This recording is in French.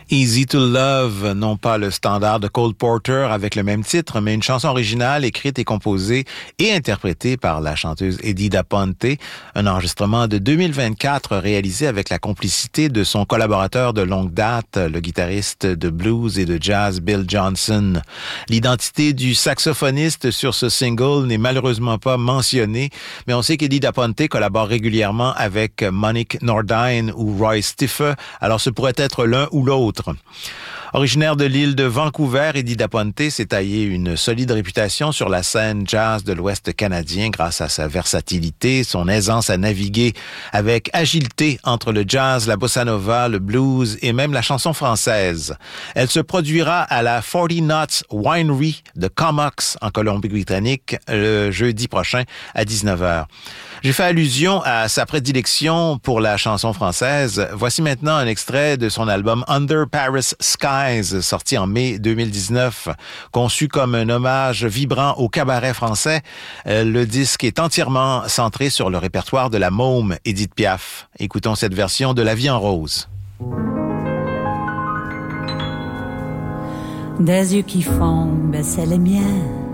Easy to Love, non pas le standard de Cole Porter avec le même titre, mais une chanson originale écrite et composée et interprétée par la chanteuse Eddie Da Ponte, un enregistrement de 2024 réalisé avec la complicité de son collaborateur de longue date, le guitariste de blues et de jazz Bill Johnson. L'identité du saxophoniste sur ce single n'est malheureusement pas mentionnée, mais on sait qu'Eddie Da Ponte collabore régulièrement avec Monique Nordine ou Roy Stiffer, alors ce pourrait être l'un ou l'autre. Originaire de l'île de Vancouver, Eddie Da Ponte s'est taillé une solide réputation sur la scène jazz de l'Ouest canadien grâce à sa versatilité, son aisance à naviguer avec agilité entre le jazz, la bossa nova, le blues et même la chanson française. Elle se produira à la 40 Knots Winery de Comox en Colombie-Britannique le jeudi prochain à 19h. J'ai fait allusion à sa prédilection pour la chanson française. Voici maintenant un extrait de son album Under Paris Skies, sorti en mai 2019. Conçu comme un hommage vibrant au cabaret français, le disque est entièrement centré sur le répertoire de la môme Édith Piaf. Écoutons cette version de La vie en rose. Des yeux qui font baisser les miens,